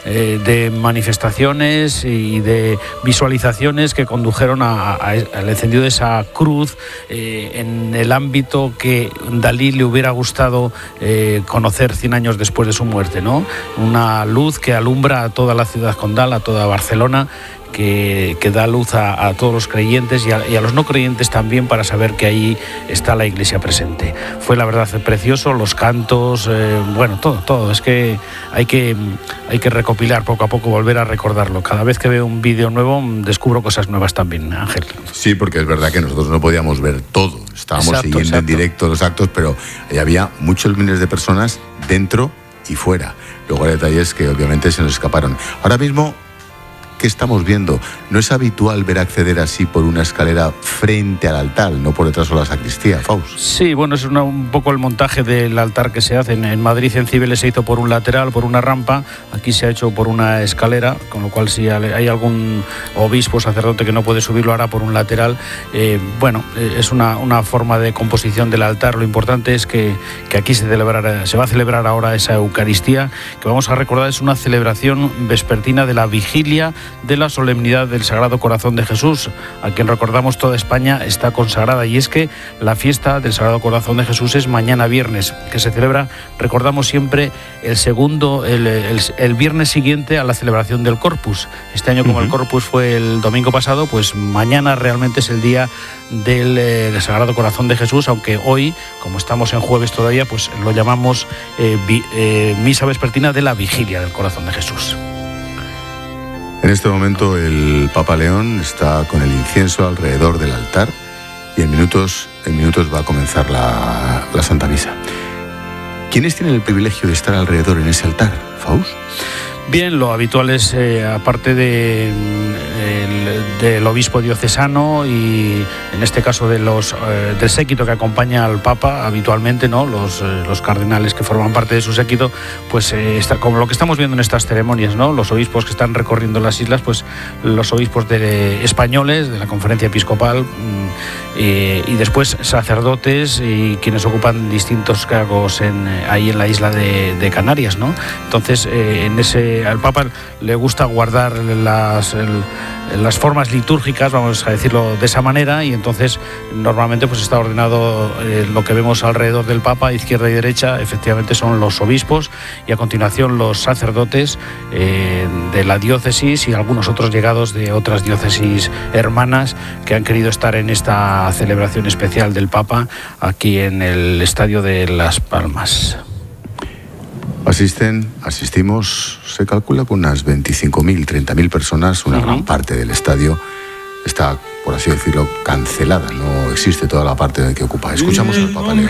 de manifestaciones y de visualizaciones que condujeron al encendido de esa cruz en el ámbito que Dalí le hubiera gustado conocer 100 años después de su muerte, ¿no? Una luz que alumbra a toda la ciudad condal, a toda Barcelona, que da luz a todos los creyentes y a los no creyentes también, para saber que ahí está la Iglesia presente. Fue, la verdad, precioso, los cantos, todo. Es que hay que recopilar poco a poco, volver a recordarlo. Cada vez que veo un vídeo nuevo descubro cosas nuevas también, Ángel. Sí, porque es verdad que nosotros no podíamos ver todo. Estábamos siguiendo en directo los actos, pero había muchos miles de personas dentro y fuera. Luego hay detalles que obviamente se nos escaparon. Ahora mismo, ¿qué estamos viendo? No es habitual ver acceder así por una escalera frente al altar, no por detrás de la sacristía, Faust. Sí, bueno, es un poco el montaje del altar que se hace. En Madrid, en Cibeles, se hizo por un lateral, por una rampa. Aquí se ha hecho por una escalera, con lo cual si hay algún obispo, sacerdote que no puede subirlo, hará por un lateral. Es una forma de composición del altar. Lo importante es que aquí se va a celebrar ahora esa Eucaristía, que vamos a recordar, es una celebración vespertina de la vigilia de la solemnidad del Sagrado Corazón de Jesús, a quien recordamos toda España está consagrada, y es que la fiesta del Sagrado Corazón de Jesús es mañana viernes, que se celebra, recordamos siempre, el viernes siguiente a la celebración del Corpus. Este año, como el Corpus fue el domingo pasado, pues mañana realmente es el día del Sagrado Corazón de Jesús, aunque hoy, como estamos en jueves todavía, pues lo llamamos misa vespertina de la vigilia del Corazón de Jesús. En este momento el Papa León está con el incienso alrededor del altar y en minutos va a comenzar la Santa Misa. ¿Quiénes tienen el privilegio de estar alrededor en ese altar, Faust? Bien, lo habitual es, aparte del obispo diocesano y en este caso del séquito que acompaña al Papa habitualmente, ¿no? Los cardenales que forman parte de su séquito, pues como lo que estamos viendo en estas ceremonias, ¿no? Los obispos que están recorriendo las islas, pues los obispos españoles de la Conferencia Episcopal y después sacerdotes y quienes ocupan distintos cargos ahí en la isla de Canarias, ¿no? Entonces, al Papa le gusta guardar las formas litúrgicas, vamos a decirlo de esa manera, y entonces normalmente pues está ordenado lo que vemos alrededor del Papa, izquierda y derecha, efectivamente son los obispos, y a continuación los sacerdotes de la diócesis y algunos otros llegados de otras diócesis hermanas que han querido estar en esta celebración especial del aquí en el Estadio de Las Palmas. Asistimos, se calcula con unas 25.000, 30.000 personas, una gran parte del estadio está, por así decirlo, cancelada, no existe toda la parte que ocupa. Escuchamos al Papa León.